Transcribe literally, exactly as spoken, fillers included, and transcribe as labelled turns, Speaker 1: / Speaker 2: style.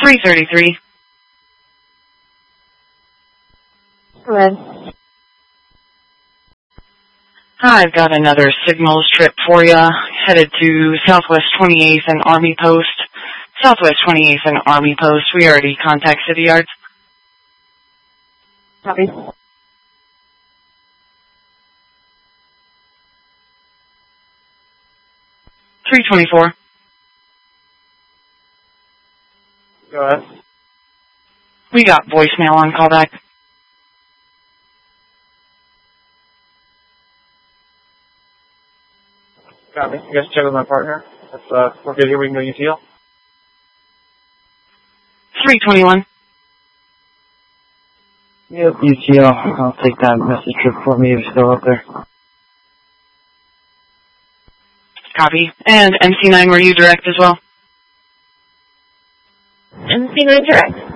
Speaker 1: three thirty-three.
Speaker 2: Red.
Speaker 1: I've got another signals trip for you, headed to Southwest twenty-eighth and Army Post. Southwest twenty-eighth and Army Post. We already contact City Yards.
Speaker 2: Copy.
Speaker 1: three twenty-four.
Speaker 3: Go ahead.
Speaker 1: We got voicemail on callback.
Speaker 3: Got me. You guys check with my partner. If uh, we're good here, we can go U T L.
Speaker 1: three twenty-one.
Speaker 4: Yep, U T L. I'll take that message trip for me if you're still up there.
Speaker 1: Copy. And M C nine, were you direct as well?
Speaker 2: M C nine direct.